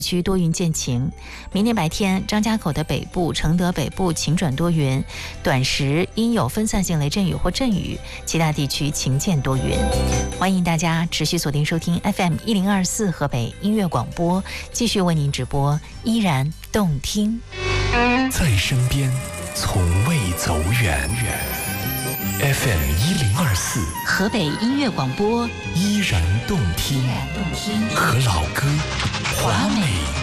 区多云见晴，明天白天张家口的北部、承德北部晴转多云，短时阴有分散性雷阵雨或阵雨，其他地区晴见多云。欢迎大家持续锁定收听 FM1024河北音乐广播，继续为您直播，依然动听， 在身边从未走远。FM1024 河北音乐广播， 依然动听，和老歌华美